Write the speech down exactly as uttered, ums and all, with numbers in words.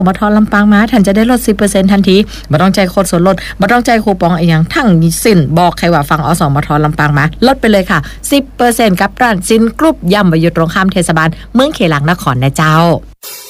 มทลำปางมาท่านจะได้ลด สิบเปอร์เซ็นต์ ทันทีบ่ต้องใจโคตรส่วนลดบ่ต้องใจคูปองอีหยังทั้งสิ้นบอกใครว่าฟังอสมทลำปางมาลดไปเลยค่ะ สิบเปอร์เซ็นต์ กับร้านซินกรุ๊ปย่ำอยู่ตรงข้ามเทศบาลเมืองเขลังนครนะเจ้า